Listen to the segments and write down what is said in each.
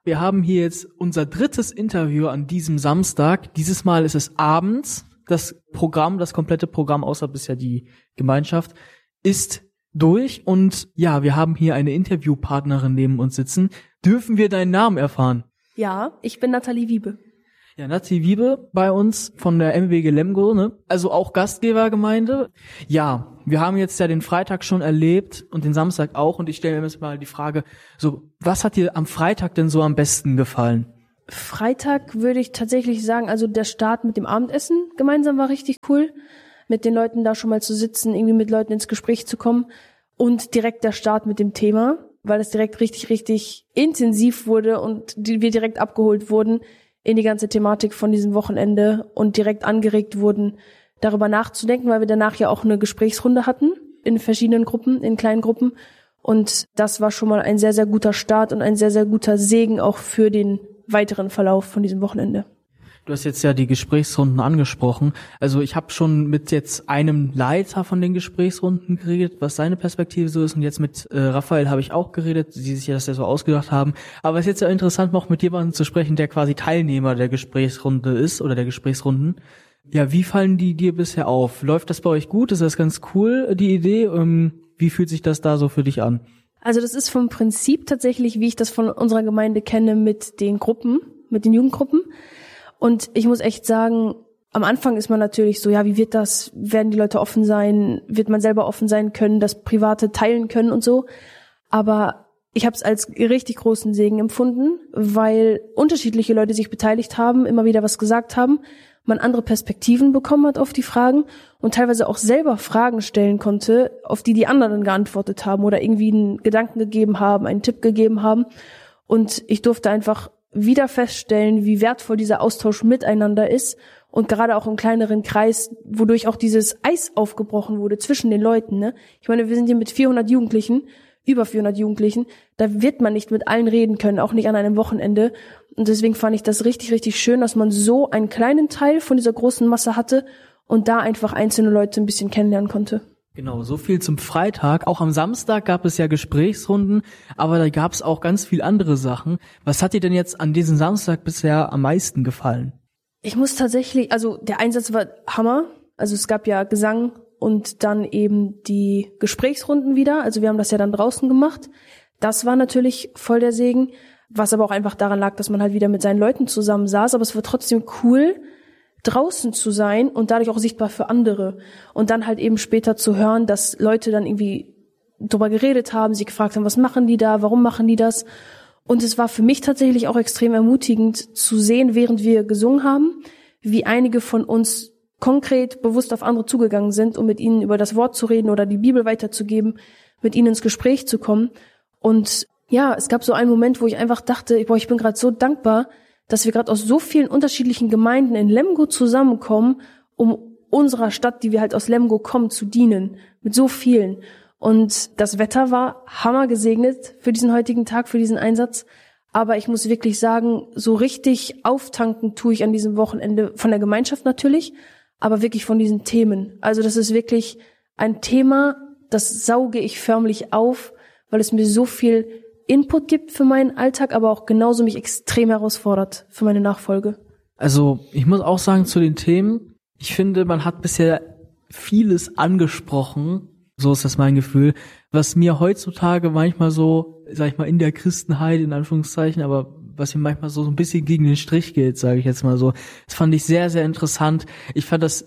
Wir haben hier jetzt unser drittes Interview an diesem Samstag. Dieses Mal ist es abends. Das komplette Programm, außer bisher die Gemeinschaft, ist durch. Und ja, wir haben hier eine Interviewpartnerin neben uns sitzen. Dürfen wir deinen Namen erfahren? Ja, ich bin Nathalie Wiebe. Ja, Nathalie Wiebe bei uns von der MWG Lemgo, ne? Also auch Gastgebergemeinde. Ja, wir haben jetzt ja den Freitag schon erlebt und den Samstag auch. Und ich stelle mir jetzt mal die Frage, so, was hat dir am Freitag denn so am besten gefallen? Freitag würde ich tatsächlich sagen, also der Start mit dem Abendessen gemeinsam war richtig cool. Mit den Leuten da schon mal zu sitzen, irgendwie mit Leuten ins Gespräch zu kommen. Und direkt der Start mit dem Thema, weil es direkt richtig, richtig intensiv wurde und wir direkt abgeholt wurden in die ganze Thematik von diesem Wochenende und direkt angeregt wurden, darüber nachzudenken, weil wir danach ja auch eine Gesprächsrunde hatten in verschiedenen Gruppen, in kleinen Gruppen. Und das war schon mal ein sehr, sehr guter Start und ein sehr, sehr guter Segen auch für den weiteren Verlauf von diesem Wochenende. Du hast jetzt ja die Gesprächsrunden angesprochen. Also ich habe schon mit jetzt einem Leiter von den Gesprächsrunden geredet, was seine Perspektive so ist. Und jetzt mit Raphael habe ich auch geredet, die sich ja das ja so ausgedacht haben. Aber es ist jetzt ja interessant, noch mit jemandem zu sprechen, der quasi Teilnehmer der Gesprächsrunde ist oder der Gesprächsrunden. Ja, wie fallen die dir bisher auf? Läuft das bei euch gut? Ist das ganz cool, die Idee? Wie fühlt sich das da so für dich an? Also das ist vom Prinzip tatsächlich, wie ich das von unserer Gemeinde kenne, mit den Gruppen, mit den Jugendgruppen. Und ich muss echt sagen, am Anfang ist man natürlich so, ja, wie wird das? Werden die Leute offen sein? Wird man selber offen sein können, das Private teilen können und so? Aber ich habe es als richtig großen Segen empfunden, weil unterschiedliche Leute sich beteiligt haben, immer wieder was gesagt haben, man andere Perspektiven bekommen hat auf die Fragen und teilweise auch selber Fragen stellen konnte, auf die die anderen geantwortet haben oder irgendwie einen Gedanken gegeben haben, einen Tipp gegeben haben. Und ich durfte einfach wieder feststellen, wie wertvoll dieser Austausch miteinander ist und gerade auch im kleineren Kreis, wodurch auch dieses Eis aufgebrochen wurde zwischen den Leuten, ne? Ich meine, wir sind hier mit 400 Jugendlichen, über 400 Jugendlichen, da wird man nicht mit allen reden können, auch nicht an einem Wochenende. Und deswegen fand ich das richtig, richtig schön, dass man so einen kleinen Teil von dieser großen Masse hatte und da einfach einzelne Leute ein bisschen kennenlernen konnte. Genau, so viel zum Freitag. Auch am Samstag gab es ja Gesprächsrunden, aber da gab es auch ganz viel andere Sachen. Was hat dir denn jetzt an diesem Samstag bisher am meisten gefallen? Ich muss tatsächlich, also der Einsatz war Hammer. Also es gab ja Gesang und dann eben die Gesprächsrunden wieder. Also wir haben das ja dann draußen gemacht. Das war natürlich voll der Segen, was aber auch einfach daran lag, dass man halt wieder mit seinen Leuten zusammen saß. Aber es war trotzdem cool, draußen zu sein und dadurch auch sichtbar für andere. Und dann halt eben später zu hören, dass Leute dann irgendwie drüber geredet haben, sie gefragt haben, was machen die da, warum machen die das? Und es war für mich tatsächlich auch extrem ermutigend zu sehen, während wir gesungen haben, wie einige von uns konkret bewusst auf andere zugegangen sind, um mit ihnen über das Wort zu reden oder die Bibel weiterzugeben, mit ihnen ins Gespräch zu kommen. Und ja, es gab so einen Moment, wo ich einfach dachte, ich bin gerade so dankbar, dass wir gerade aus so vielen unterschiedlichen Gemeinden in Lemgo zusammenkommen, um unserer Stadt, die wir halt aus Lemgo kommen, zu dienen. Mit so vielen. Und das Wetter war hammergesegnet für diesen heutigen Tag, für diesen Einsatz. Aber ich muss wirklich sagen, so richtig auftanken tue ich an diesem Wochenende von der Gemeinschaft natürlich, aber wirklich von diesen Themen. Also das ist wirklich ein Thema, das sauge ich förmlich auf, weil es mir so viel Input gibt für meinen Alltag, aber auch genauso mich extrem herausfordert für meine Nachfolge. Also ich muss auch sagen zu den Themen, ich finde, man hat bisher vieles angesprochen, so ist das mein Gefühl, was mir heutzutage manchmal so, sag ich mal, in der Christenheit, in Anführungszeichen, aber was mir manchmal so ein bisschen gegen den Strich geht, sage ich jetzt mal so. Das fand ich sehr, sehr interessant. Ich fand das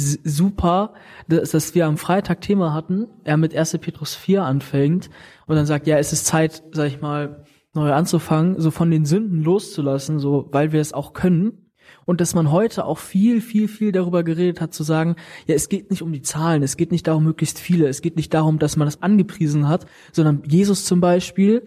super, dass wir am Freitag Thema hatten, er mit 1. Petrus 4 anfängt und dann sagt, ja, es ist Zeit, sag ich mal, neu anzufangen, so von den Sünden loszulassen, so, weil wir es auch können. Und dass man heute auch viel darüber geredet hat, zu sagen, ja, es geht nicht um die Zahlen, es geht nicht darum, möglichst viele, es geht nicht darum, dass man das angepriesen hat, sondern Jesus zum Beispiel,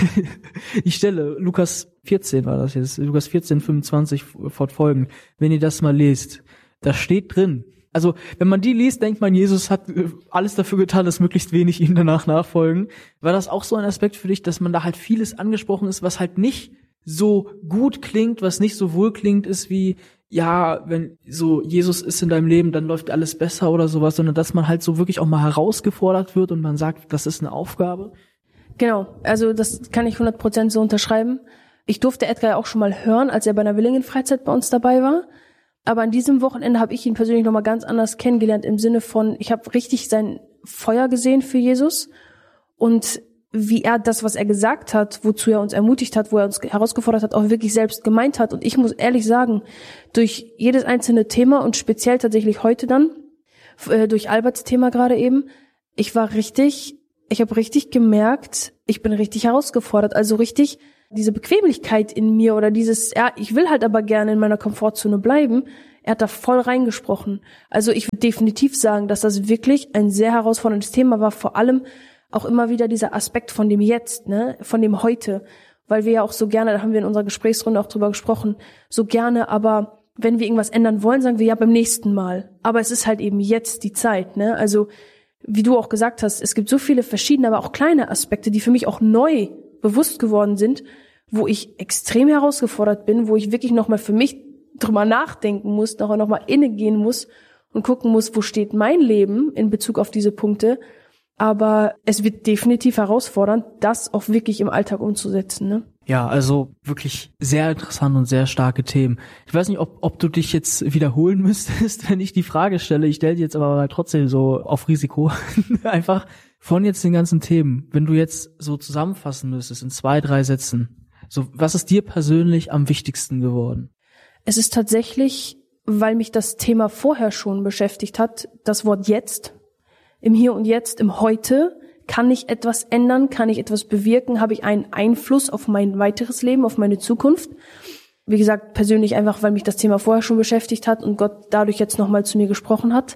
die Stelle, Lukas 14 war das jetzt, Lukas 14, 25 fortfolgend, wenn ihr das mal lest, da steht drin, also wenn man die liest, denkt man, Jesus hat alles dafür getan, dass möglichst wenig ihm danach nachfolgen. War das auch so ein Aspekt für dich, dass man da halt vieles angesprochen ist, was halt nicht so gut klingt, was nicht so wohl klingt, ist wie, ja, wenn so Jesus ist in deinem Leben, dann läuft alles besser oder sowas, sondern dass man halt so wirklich auch mal herausgefordert wird und man sagt, das ist eine Aufgabe? Genau, also das kann ich 100% so unterschreiben. Ich durfte Edgar ja auch schon mal hören, als er bei einer Willingen-Freizeit bei uns dabei war. Aber an diesem Wochenende habe ich ihn persönlich nochmal ganz anders kennengelernt im Sinne von, ich habe richtig sein Feuer gesehen für Jesus und wie er das, was er gesagt hat, wozu er uns ermutigt hat, wo er uns herausgefordert hat, auch wirklich selbst gemeint hat. Und ich muss ehrlich sagen, durch jedes einzelne Thema und speziell tatsächlich heute dann, durch Alberts Thema gerade eben, ich habe richtig gemerkt, ich bin richtig herausgefordert, also richtig diese Bequemlichkeit in mir oder dieses, ja, ich will halt aber gerne in meiner Komfortzone bleiben, er hat da voll reingesprochen. Also ich würde definitiv sagen, dass das wirklich ein sehr herausforderndes Thema war, vor allem auch immer wieder dieser Aspekt von dem Jetzt, ne, von dem Heute, weil wir ja auch so gerne, da haben wir in unserer Gesprächsrunde auch drüber gesprochen, so gerne, aber wenn wir irgendwas ändern wollen, sagen wir ja beim nächsten Mal. Aber es ist halt eben jetzt die Zeit, ne, also wie du auch gesagt hast, es gibt so viele verschiedene, aber auch kleine Aspekte, die für mich auch neu bewusst geworden sind, wo ich extrem herausgefordert bin, wo ich wirklich nochmal für mich drüber nachdenken muss, nochmal innegehen muss und gucken muss, wo steht mein Leben in Bezug auf diese Punkte. Aber es wird definitiv herausfordernd, das auch wirklich im Alltag umzusetzen, ne? Ja, also wirklich sehr interessant und sehr starke Themen. Ich weiß nicht, ob du dich jetzt wiederholen müsstest, wenn ich die Frage stelle. Ich stelle die jetzt aber trotzdem so auf Risiko. Einfach von jetzt den ganzen Themen. Wenn du jetzt so zusammenfassen müsstest in 2, 3 Sätzen, so was ist dir persönlich am wichtigsten geworden? Es ist tatsächlich, weil mich das Thema vorher schon beschäftigt hat, das Wort jetzt. Im Hier und Jetzt, im Heute, kann ich etwas ändern, kann ich etwas bewirken, habe ich einen Einfluss auf mein weiteres Leben, auf meine Zukunft. Wie gesagt, persönlich einfach, weil mich das Thema vorher schon beschäftigt hat und Gott dadurch jetzt nochmal zu mir gesprochen hat.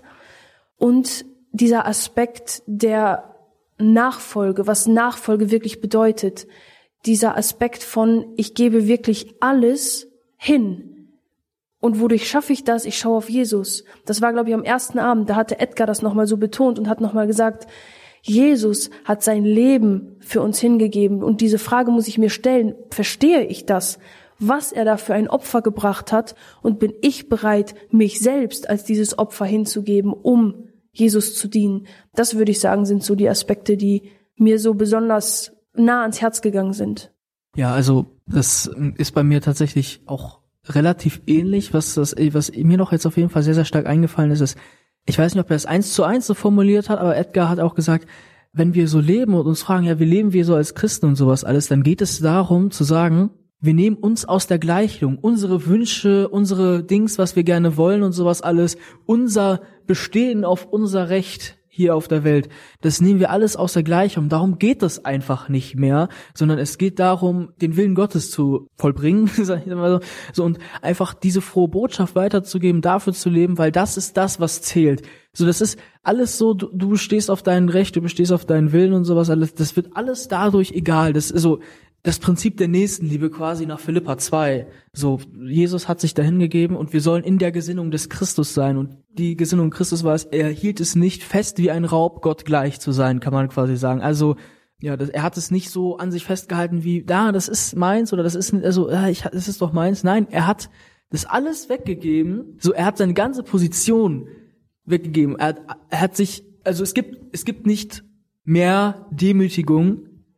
Und dieser Aspekt der Nachfolge, was Nachfolge wirklich bedeutet, dieser Aspekt von, ich gebe wirklich alles hin. Und wodurch schaffe ich das? Ich schaue auf Jesus. Das war, glaube ich, am ersten Abend. Da hatte Edgar das nochmal so betont und hat nochmal gesagt, Jesus hat sein Leben für uns hingegeben. Und diese Frage muss ich mir stellen, verstehe ich das? Was er da für ein Opfer gebracht hat? Und bin ich bereit, mich selbst als dieses Opfer hinzugeben, um Jesus zu dienen? Das würde ich sagen, sind so die Aspekte, die mir so besonders nah ans Herz gegangen sind. Ja, also das ist bei mir tatsächlich auch relativ ähnlich, was mir noch jetzt auf jeden Fall sehr, sehr stark eingefallen ist, ich weiß nicht, ob er es 1:1 so formuliert hat, aber Edgar hat auch gesagt, wenn wir so leben und uns fragen, ja, wie leben wir so als Christen und sowas alles, dann geht es darum zu sagen, wir nehmen uns aus der Gleichung, unsere Wünsche, unsere Dings, was wir gerne wollen und sowas alles, unser Bestehen auf unser Recht hier auf der Welt, das nehmen wir alles aus der Gleichung. Darum geht es einfach nicht mehr, sondern es geht darum, den Willen Gottes zu vollbringen, sag ich mal so, und einfach diese frohe Botschaft weiterzugeben, dafür zu leben, weil das ist das, was zählt. So, das ist alles so, du bestehst auf dein Recht, du bestehst auf deinen Willen und sowas alles, das wird alles dadurch egal. Das ist so das Prinzip der Nächstenliebe quasi nach Philipper 2. So, Jesus hat sich dahin gegeben und wir sollen in der Gesinnung des Christus sein. Und die Gesinnung Christus war es, er hielt es nicht fest wie ein Raub, Gott gleich zu sein, kann man quasi sagen. Also, ja, er hat es nicht so an sich festgehalten wie, das ist meins oder das ist, das ist doch meins. Nein, er hat das alles weggegeben. So, er hat seine ganze Position weggegeben. Er hat sich, also es gibt nicht mehr Demütigung,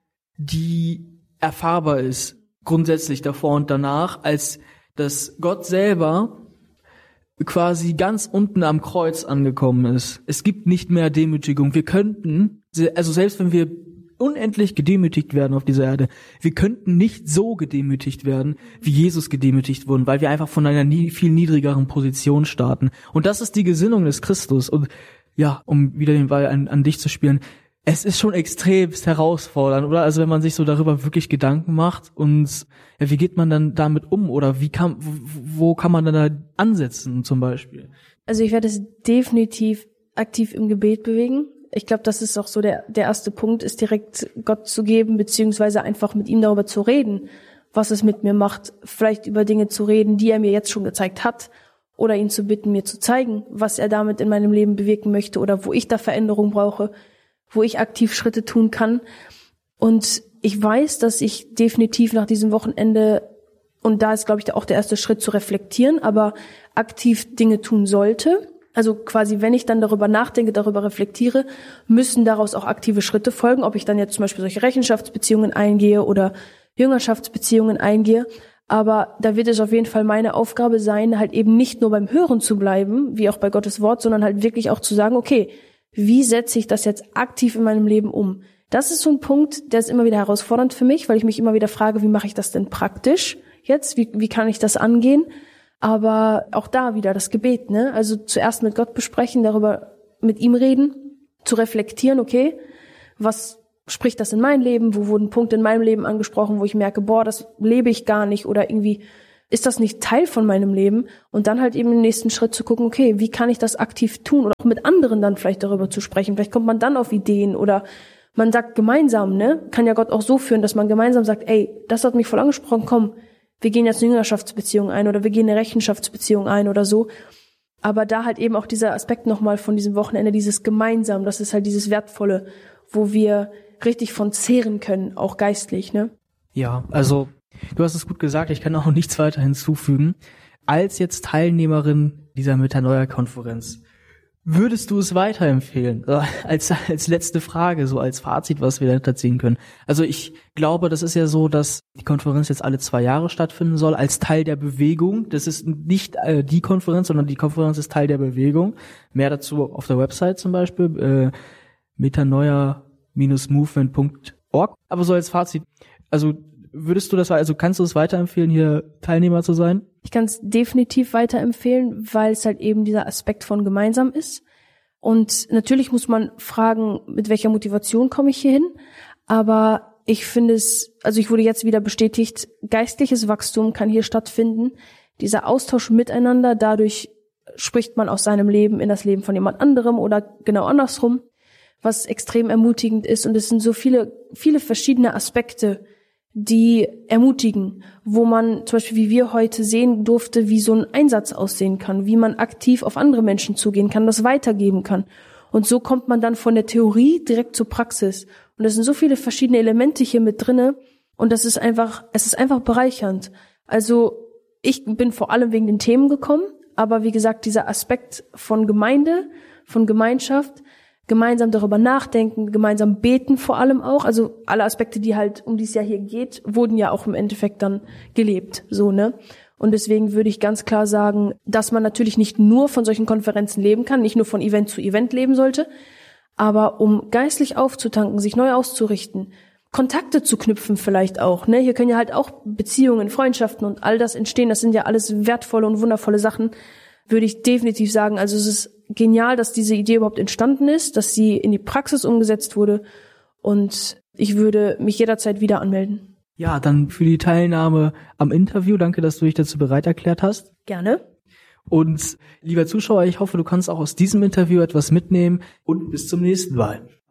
die erfahrbar ist, grundsätzlich davor und danach, als dass Gott selber quasi ganz unten am Kreuz angekommen ist. Es gibt nicht mehr Demütigung. Wir könnten, also selbst wenn wir unendlich gedemütigt werden auf dieser Erde, wir könnten nicht so gedemütigt werden, wie Jesus gedemütigt wurden, weil wir einfach von einer viel niedrigeren Position starten. Und das ist die Gesinnung des Christus. Und ja, um wieder den Ball an dich zu spielen, es ist schon extremst herausfordernd, oder? Also wenn man sich so darüber wirklich Gedanken macht und ja, wie geht man dann damit um oder wo kann man dann da ansetzen zum Beispiel? Also ich werde es definitiv aktiv im Gebet bewegen. Ich glaube, das ist auch so der erste Punkt, ist direkt Gott zu geben, beziehungsweise einfach mit ihm darüber zu reden, was es mit mir macht, vielleicht über Dinge zu reden, die er mir jetzt schon gezeigt hat, oder ihn zu bitten, mir zu zeigen, was er damit in meinem Leben bewirken möchte oder wo ich da Veränderung brauche, wo ich aktiv Schritte tun kann. Und ich weiß, dass ich definitiv nach diesem Wochenende, und da ist, glaube ich, auch der erste Schritt zu reflektieren, aber aktiv Dinge tun sollte. Also quasi, wenn ich dann darüber nachdenke, darüber reflektiere, müssen daraus auch aktive Schritte folgen, ob ich dann jetzt zum Beispiel solche Rechenschaftsbeziehungen eingehe oder Jüngerschaftsbeziehungen eingehe. Aber da wird es auf jeden Fall meine Aufgabe sein, halt eben nicht nur beim Hören zu bleiben, wie auch bei Gottes Wort, sondern halt wirklich auch zu sagen, okay, wie setze ich das jetzt aktiv in meinem Leben um? Das ist so ein Punkt, der ist immer wieder herausfordernd für mich, weil ich mich immer wieder frage, wie mache ich das denn praktisch jetzt? Wie kann ich das angehen? Aber auch da wieder das Gebet, ne? Also zuerst mit Gott besprechen, darüber mit ihm reden, zu reflektieren, okay, was spricht das in mein Leben? Wo wurden Punkte in meinem Leben angesprochen, wo ich merke, boah, das lebe ich gar nicht oder irgendwie ist das nicht Teil von meinem Leben? Und dann halt eben im nächsten Schritt zu gucken, okay, wie kann ich das aktiv tun oder auch mit anderen dann vielleicht darüber zu sprechen? Vielleicht kommt man dann auf Ideen oder man sagt gemeinsam, ne? Kann ja Gott auch so führen, dass man gemeinsam sagt, ey, das hat mich voll angesprochen, komm, wir gehen jetzt eine Jüngerschaftsbeziehung ein oder wir gehen eine Rechenschaftsbeziehung ein oder so. Aber da halt eben auch dieser Aspekt nochmal von diesem Wochenende, dieses Gemeinsam, das ist halt dieses Wertvolle, wo wir richtig von zehren können, auch geistlich, ne? Ja, also du hast es gut gesagt, ich kann auch nichts weiter hinzufügen. Als jetzt Teilnehmerin dieser Metanoia-Konferenz, würdest du es weiterempfehlen? Als letzte Frage, so als Fazit, was wir dahinter ziehen können. Also ich glaube, das ist ja so, dass die Konferenz jetzt alle 2 Jahre stattfinden soll, als Teil der Bewegung. Das ist nicht die Konferenz, sondern die Konferenz ist Teil der Bewegung. Mehr dazu auf der Website zum Beispiel, metanoia-movement.org. Aber so als Fazit, also kannst du es weiterempfehlen, hier Teilnehmer zu sein? Ich kann es definitiv weiterempfehlen, weil es halt eben dieser Aspekt von gemeinsam ist. Und natürlich muss man fragen, mit welcher Motivation komme ich hier hin? Aber ich finde ich wurde jetzt wieder bestätigt, geistliches Wachstum kann hier stattfinden. Dieser Austausch miteinander, dadurch spricht man aus seinem Leben in das Leben von jemand anderem oder genau andersrum, was extrem ermutigend ist. Und es sind so viele, viele verschiedene Aspekte, die ermutigen, wo man zum Beispiel, wie wir heute sehen durfte, wie so ein Einsatz aussehen kann, wie man aktiv auf andere Menschen zugehen kann, das weitergeben kann. Und so kommt man dann von der Theorie direkt zur Praxis. Und es sind so viele verschiedene Elemente hier mit drinne. Und es ist einfach bereichernd. Also ich bin vor allem wegen den Themen gekommen, aber wie gesagt, dieser Aspekt von Gemeinde, von Gemeinschaft, gemeinsam darüber nachdenken, gemeinsam beten vor allem auch. Also alle Aspekte, die halt um dieses Jahr hier geht, wurden ja auch im Endeffekt dann gelebt, so, ne? Und deswegen würde ich ganz klar sagen, dass man natürlich nicht nur von solchen Konferenzen leben kann, nicht nur von Event zu Event leben sollte, aber um geistlich aufzutanken, sich neu auszurichten, Kontakte zu knüpfen vielleicht auch, ne? Hier können ja halt auch Beziehungen, Freundschaften und all das entstehen. Das sind ja alles wertvolle und wundervolle Sachen, würde ich definitiv sagen. Also es ist genial, dass diese Idee überhaupt entstanden ist, dass sie in die Praxis umgesetzt wurde und ich würde mich jederzeit wieder anmelden. Ja, dann für die Teilnahme am Interview. Danke, dass du dich dazu bereit erklärt hast. Gerne. Und lieber Zuschauer, ich hoffe, du kannst auch aus diesem Interview etwas mitnehmen und bis zum nächsten Mal.